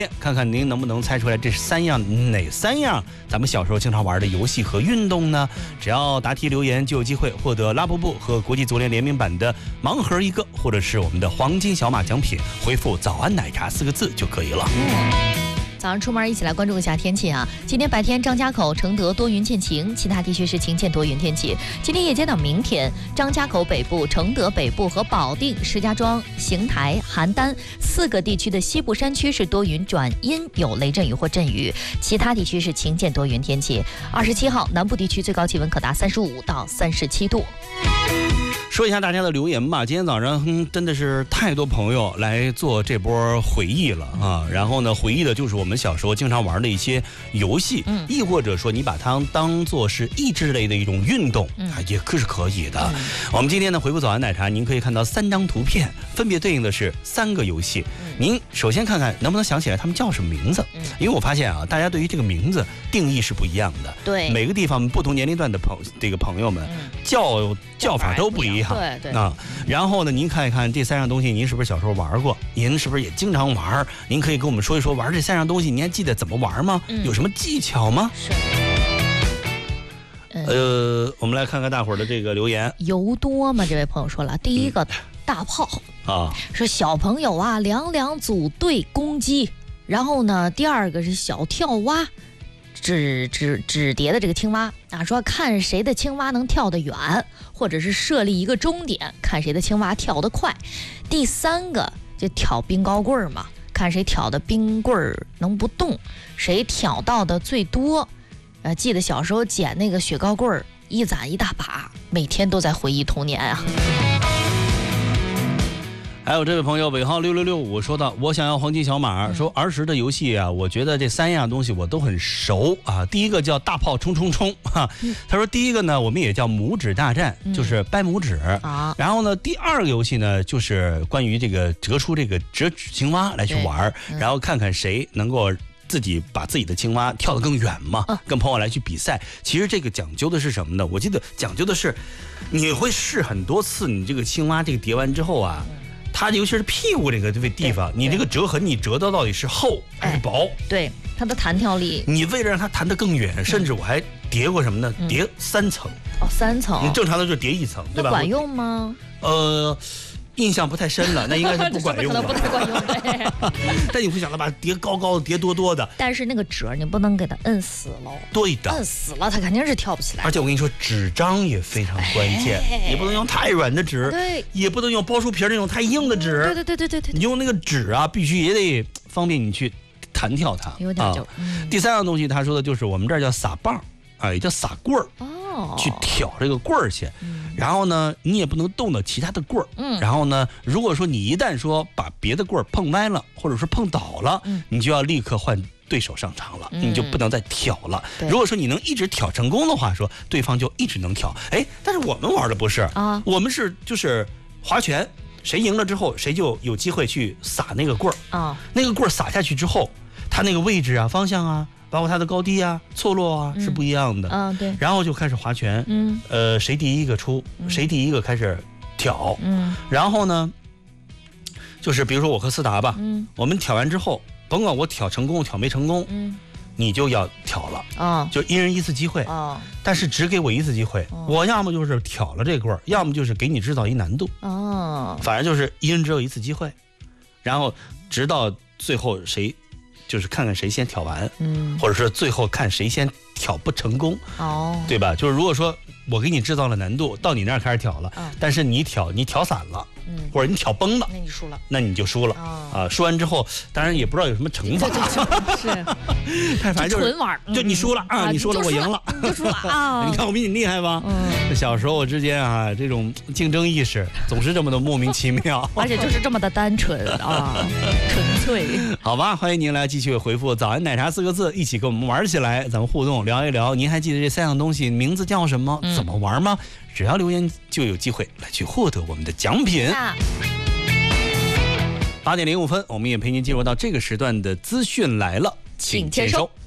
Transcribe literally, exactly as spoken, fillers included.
看看您能不能猜出来这是三样哪三样咱们小时候经常玩的游戏和运动呢？只要答题留言就有机会获得拉布布和国际足联联名版的盲盒一个，或者是我们的黄金小马奖品，回复早安奶茶四个字就可以了。 早上出门一起来关注一下天气啊！今天白天张家口、承德多云见晴，其他地区是晴间多云天气。今天夜间到明天，张家口北部、承德北部和保定、石家庄、邢台、邯郸四个地区的西部山区是多云转阴，有雷阵雨或阵雨，其他地区是晴间多云天气。二十七号，南部地区最高气温可达三十五到三十七度。 说一下大家的留言吧。今天早上、嗯、真的是太多朋友来做这波回忆了啊！然后呢，回忆的就是我们小时候经常玩的一些游戏，嗯，亦或者说你把它当做是益智类的一种运动，嗯，也可是可以的。嗯、我们今天呢回复早安奶茶，您可以看到三张图片，分别对应的是三个游戏。嗯、您首先看看能不能想起来他们叫什么名字，嗯，因为我发现啊，大家对于这个名字定义是不一样的， 对， 每个地方不同年龄段的朋这个朋友们、嗯、叫叫法都不一样。 对对啊，然后呢，您看一看这三样东西，您是不是小时候玩过？您是不是也经常玩？您可以跟我们说一说，玩这三样东西，您还记得怎么玩吗？嗯、有什么技巧吗？ 是。 嗯、呃，我们来看看大伙儿的这个留言。 油多嘛？这位朋友说了，第一个、嗯、大炮啊，是小朋友啊，两两组队攻击。然后呢，第二个是小跳蛙。纸纸纸叠的这个青蛙啊，说看谁的青蛙能跳得远，或者是设立一个终点，看谁的青蛙跳得快。第三个就挑冰糕棍儿嘛，看谁挑的冰棍儿能不动，谁挑到的最多。呃，记得小时候捡那个雪糕棍儿，一攒一大把，每天都在回忆童年啊。 还有这位朋友尾号六六六五说到，我想要黄金小马，嗯、说儿时的游戏啊，我觉得这三样东西我都很熟啊。第一个叫大炮冲冲冲哈、啊嗯，他说第一个呢，我们也叫拇指大战，嗯、就是掰拇指啊。然后呢，第二个游戏呢，就是关于这个折出这个折纸青蛙来去玩，嗯、然后看看谁能够自己把自己的青蛙跳得更远嘛，啊、跟朋友来去比赛。其实这个讲究的是什么呢？我记得讲究的是，你会试很多次，你这个青蛙这个叠完之后啊。嗯它尤其是屁股这个这个地方，你这个折痕你折到到底是厚还是薄？ 哎、对，它的弹跳力。 你为了让它弹得更远，嗯、甚至我还叠过什么呢？嗯、叠三层。 哦，三层。 你正常的就是叠一层，对吧？ 管用吗？ 呃。印象不太深了，那应该是不管用的， 不太管用。对， 但你会想到把它叠高高的、叠多多的。 但是那个褶你不能给它摁死喽。 对的， 摁死了它肯定是跳不起来。 而且我跟你说，纸张也非常关键，哎、你不能用太软的纸， 对， 也不能用包书皮那种太硬的纸。 对对对对对对， 你用那个纸啊，必须也得方便你去弹跳它。 有点就、啊嗯。第三样东西，他说的就是我们这儿叫撒棒，啊，也叫撒棍儿。 哦， 去挑这个棍儿去，嗯、然后呢，你也不能动到其他的棍儿。嗯，然后呢，如果说你一旦说把别的棍儿碰歪了，或者说碰倒了，嗯、你就要立刻换对手上场了，嗯、你就不能再挑了。如果说你能一直挑成功的话，说对方就一直能挑。哎，但是我们玩的不是啊，我们是就是划拳，谁赢了之后，谁就有机会去撒那个棍儿啊。那个棍儿撒下去之后，它那个位置啊、方向啊。包括它的高低啊、错落啊、嗯、是不一样的。嗯，对。然后就开始划拳，嗯，呃，谁第一个出，嗯、谁第一个开始挑，嗯。然后呢，就是比如说我和思达吧，嗯，我们挑完之后，甭管我挑成功挑没成功，嗯，你就要挑了啊，就一人一次机会啊，但是只给我一次机会，哦、我要么就是挑了这棍儿，要么就是给你制造一难度哦，反正就是一人只有一次机会，然后直到最后谁。就是看看谁先挑完，嗯，或者是最后看谁先挑不成功，哦，对吧？就是如果说我给你制造了难度，到你那儿开始挑了，嗯、但是你挑你挑散了，嗯，或者你挑崩了， 那你输了， 那你就输了、哦、啊！输完之后，当然也不知道有什么惩罚， 是， 反正就是纯玩， 就你输了、嗯、啊，你输了，我赢了， 你就输了啊！ 你看我比你厉害吧？嗯，小时候我之间啊，这种竞争意识总是这么的莫名其妙， 而且就是这么的单纯啊，纯粹。 好吧，欢迎您来继续回复“早安奶茶”四个字，一起跟我们玩起来，咱们互动聊一聊。您还记得这三样东西名字叫什么？嗯、怎么玩吗？只要留言就有机会来去获得我们的奖品。八点零五分，我们也陪您进入到这个时段的资讯来了，请签收。